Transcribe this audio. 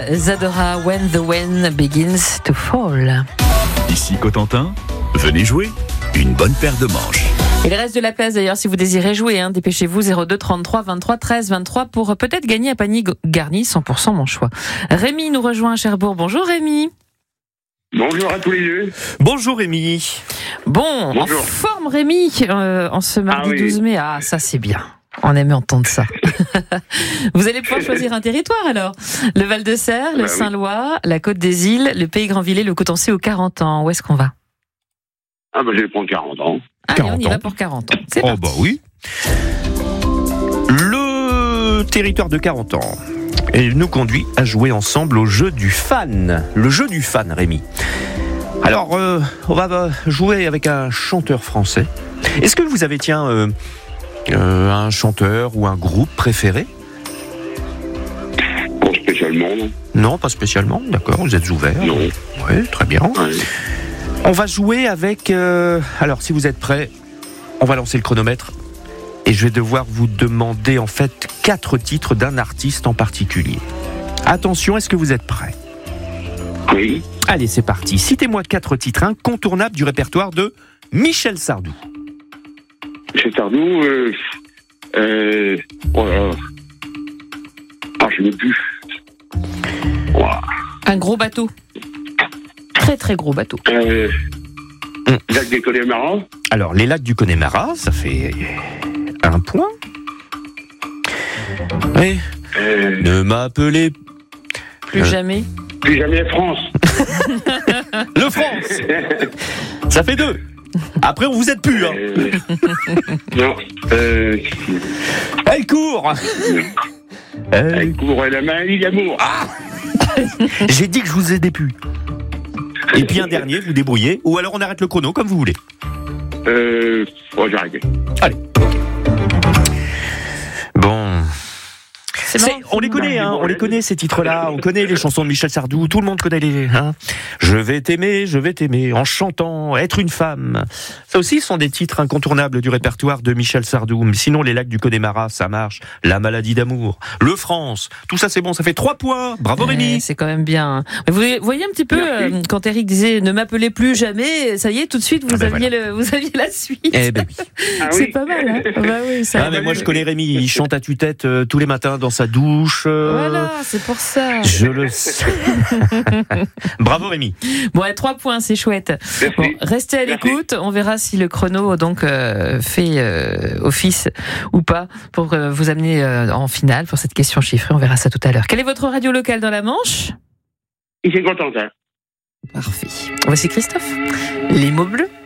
Zadora, When the Wind Begins to Fall. Ici Cotentin, venez jouer. Une bonne paire de manches. Et le reste de la place d'ailleurs, si vous désirez jouer, dépêchez-vous 02 33 23 13 23 pour peut-être gagner un panier garni 100% mon choix. Rémi nous rejoint à Cherbourg. Bonjour Rémi. Bonjour à tous les deux. Bonjour Rémi. Bon, Bonjour. en forme Rémi, en ce mardi 12 mai. Ah, ça c'est bien. On aime entendre ça. Vous allez pouvoir choisir un territoire alors. Le Val-de-Serre, le Saint-Lois, la Côte des Îles, le Pays Grandvillers, le Cotencé aux 40 ans. Où est-ce qu'on va ? Ah je vais prendre 40 ans. Allez, 40 on y ans. va pour 40 ans. C'est Oh parti. bah oui. Le territoire de 40 ans. Et il nous conduit à jouer ensemble au jeu du fan. Le jeu du fan, Rémi. Alors, on va jouer avec un chanteur français. Est-ce que vous avez, un chanteur ou un groupe préféré ? Pas spécialement, non. Non, pas spécialement. D'accord, vous êtes ouvert. Non. Oui, très bien. Ouais. On va jouer avec... alors, si vous êtes prêts, on va lancer le chronomètre. Et je vais devoir vous demander, en fait, 4 titres d'un artiste en particulier. Attention, est-ce que vous êtes prêts ? Oui. Allez, c'est parti. Citez-moi 4 titres incontournables du répertoire de Michel Sardou. Chez Sardou, oh là là. Ah, je n'ai plus. Ouah. Un gros bateau. Très très gros bateau. Lac des Connemara. Alors, les lacs du Connemara, ça fait 1 point. Oui. Ne m'appelez Plus jamais. Plus jamais France. le France. Ça fait 2. Après, on vous aide plus. Hein. Non. Elle court. Elle court la maladie d'amour. Ah. J'ai dit que je vous aidais plus. Et puis un dernier, vous débrouillez. Ou alors on arrête le chrono, comme vous voulez. J'ai arrêté. Allez. Bon. C'est marrant. On les connaît, on les connaît ces titres-là. On connaît les chansons de Michel Sardou. Tout le monde connaît les. Je vais t'aimer, en chantant, être une femme. Ça aussi sont des titres incontournables du répertoire de Michel Sardou. Mais sinon, les lacs du Connemara, ça marche. La maladie d'amour, le France, tout ça c'est bon. Ça fait 3 points. Bravo Rémi. C'est quand même bien. Mais vous voyez un petit peu quand Eric disait ne m'appelez plus jamais. Ça y est, tout de suite vous aviez la suite. Eh ben oui. Ah C'est oui. pas mal. Bah oui, ça. Mais moi je connais Rémi. Il chante à tue-tête tous les matins dans sa douche. Voilà, c'est pour ça. Je le sais. Bravo Rémi. Bon, 3 points, c'est chouette. Merci. Bon, restez à l'écoute. On verra si le chrono donc fait office ou pas pour vous amener en finale pour cette question chiffrée. On verra ça tout à l'heure. Quelle est votre radio locale dans la Manche ? Il s'est content, hein. Parfait. Voici Christophe. Les mots bleus.